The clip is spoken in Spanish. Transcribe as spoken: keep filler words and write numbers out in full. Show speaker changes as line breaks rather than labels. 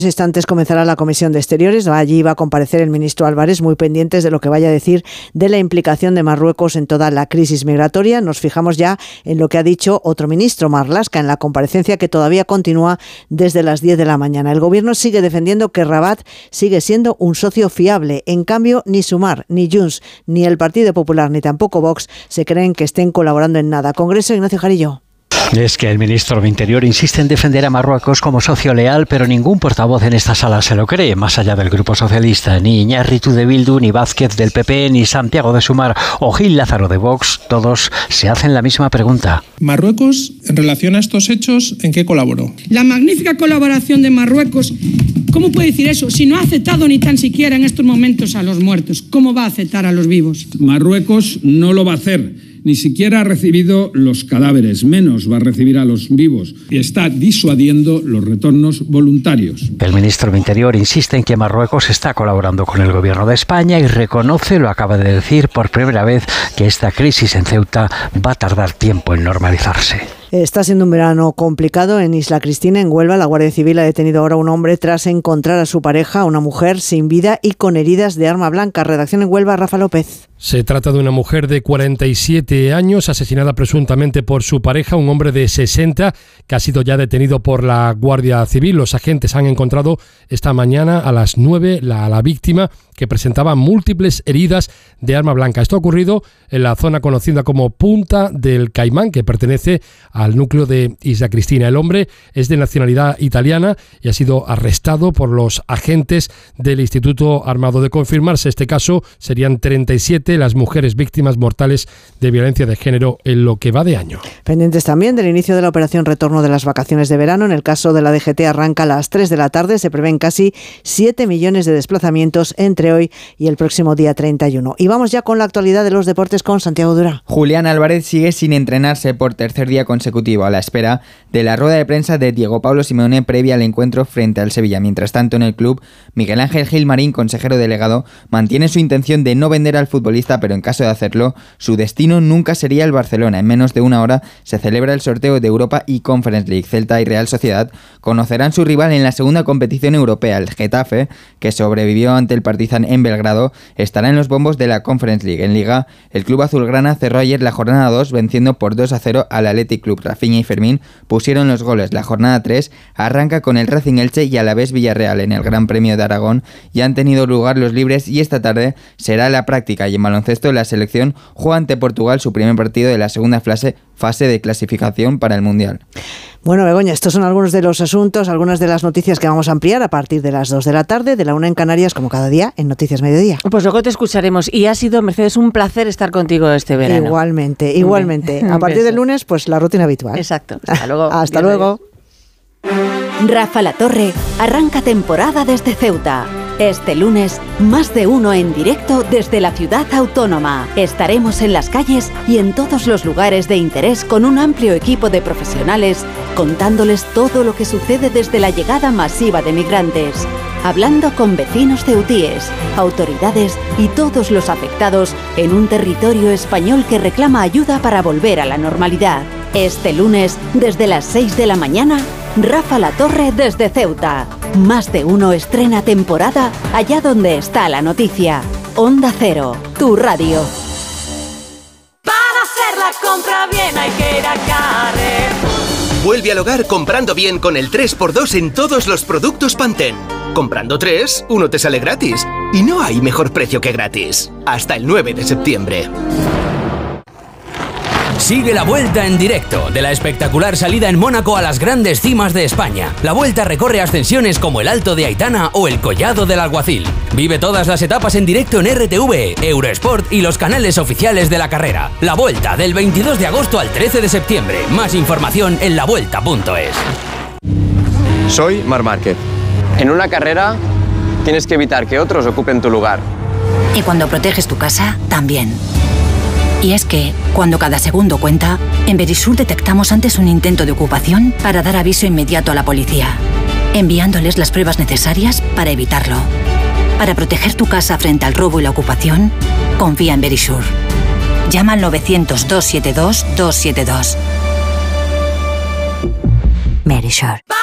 En instantes comenzará la Comisión de Exteriores. Allí va a comparecer el ministro Álvarez, muy pendientes de lo que vaya a decir de la implicación de Marruecos en toda la crisis migratoria. Nos fijamos ya en lo que ha dicho otro ministro, Marlaska, en la comparecencia que todavía continúa desde las diez de la mañana. El gobierno sigue defendiendo que Rabat sigue siendo un socio fiable. En cambio, ni Sumar, ni Junts, ni el Partido Popular, ni tampoco Vox se creen que estén colaborando en nada. Congreso, Ignacio Jarillo.
Es que el ministro de Interior insiste en defender a Marruecos como socio leal, pero ningún portavoz en esta sala se lo cree, más allá del Grupo Socialista. Ni Iñárritu de Bildu, ni Vázquez del P P, ni Santiago de Sumar o Gil Lázaro de Vox, todos se hacen la misma pregunta.
Marruecos, en relación a estos hechos, ¿en qué colaboró?
La magnífica colaboración de Marruecos, ¿cómo puede decir eso? Si no ha aceptado ni tan siquiera en estos momentos a los muertos, ¿cómo va a aceptar a los vivos?
Marruecos no lo va a hacer. Ni siquiera ha recibido los cadáveres, menos va a recibir a los vivos, y está disuadiendo los retornos voluntarios.
El ministro de Interior insiste en que Marruecos está colaborando con el gobierno de España y reconoce, lo acaba de decir por primera vez, que esta crisis en Ceuta va a tardar tiempo en normalizarse.
Está siendo un verano complicado en Isla Cristina, en Huelva. La Guardia Civil ha detenido ahora a un hombre tras encontrar a su pareja, una mujer sin vida y con heridas de arma blanca. Redacción en Huelva, Rafa López.
Se trata de una mujer de cuarenta y siete años, asesinada presuntamente por su pareja, un hombre de sesenta, que ha sido ya detenido por la Guardia Civil. Los agentes han encontrado esta mañana a las nueve la, a la víctima, que presentaba múltiples heridas de arma blanca. Esto ha ocurrido en la zona conocida como Punta del Caimán, que pertenece al núcleo de Isla Cristina. El hombre es de nacionalidad italiana y ha sido arrestado por los agentes del Instituto Armado. De confirmarse este caso, serían treinta y siete las mujeres víctimas mortales de violencia de género en lo que va de año.
Pendientes también del inicio de la operación retorno de las vacaciones de verano. En el caso de la D G T arranca a las tres de la tarde. Se prevén casi siete millones de desplazamientos entre hoy y el próximo día treinta y uno. Y vamos ya con la actualidad de los deportes con Santiago Dura.
Julián Álvarez sigue sin entrenarse por tercer día consecutivo, a la espera de la rueda de prensa de Diego Pablo Simeone previa al encuentro frente al Sevilla. Mientras tanto, en el club, Miguel Ángel Gilmarín, consejero delegado, mantiene su intención de no vender al futbolista, pero en caso de hacerlo, su destino nunca sería el Barcelona. En menos de una hora se celebra el sorteo de Europa y Conference League. Celta y Real Sociedad conocerán su rival en la segunda competición europea. El Getafe, que sobrevivió ante el Partizan en Belgrado, estará en los bombos de la Conference League. En Liga, el club azulgrana cerró ayer la jornada dos venciendo por dos a cero al Athletic Club. Rafinha y Fermín pusieron los goles. La jornada tres arranca con el Racing Elche y Alavés Villarreal en el Gran Premio de Aragón. Ya han tenido lugar los libres y esta tarde será la práctica. Y en baloncesto, la selección juega ante Portugal su primer partido de la segunda fase, fase de clasificación para el Mundial.
Bueno, Begoña, estos son algunos de los asuntos, algunas de las noticias que vamos a ampliar a partir de las dos de la tarde, de la una en Canarias, como cada día, en Noticias Mediodía.
Pues luego te escucharemos. Y ha sido, Mercedes, un placer estar contigo este verano.
Igualmente, igualmente. A partir del lunes, pues la rutina habitual.
Exacto. Hasta luego.
Hasta luego.
Rafa La Torre arranca temporada desde Ceuta. Este lunes, más de uno en directo desde la ciudad autónoma. Estaremos en las calles y en todos los lugares de interés con un amplio equipo de profesionales contándoles todo lo que sucede desde la llegada masiva de migrantes. Hablando con vecinos ceutíes, autoridades y todos los afectados en un territorio español que reclama ayuda para volver a la normalidad. Este lunes, desde las seis de la mañana, Rafa La Torre desde Ceuta. Más de uno estrena temporada allá donde está la noticia. Onda Cero, tu radio.
Para hacer la compra bien hay que ir a Carrefour.
Vuelve al hogar comprando bien con el tres por dos en todos los productos Pantene. Comprando tres, uno te sale gratis. Y no hay mejor precio que gratis. Hasta el nueve de septiembre.
Sigue la Vuelta en directo de la espectacular salida en Mónaco a las grandes cimas de España. La Vuelta recorre ascensiones como el Alto de Aitana o el Collado del Alguacil. Vive todas las etapas en directo en R T V, Eurosport y los canales oficiales de la carrera. La Vuelta del veintidós de agosto al trece de septiembre. Más información en la vuelta punto es.
Soy Marc Márquez. En una carrera tienes que evitar que otros ocupen tu lugar.
Y cuando proteges tu casa, también. Y es que, cuando cada segundo cuenta, en Verisur detectamos antes un intento de ocupación para dar aviso inmediato a la policía, enviándoles las pruebas necesarias para evitarlo. Para proteger tu casa frente al robo y la ocupación, confía en Verisur. Llama al novecientos, doscientos setenta y dos, doscientos setenta y dos. Verisur.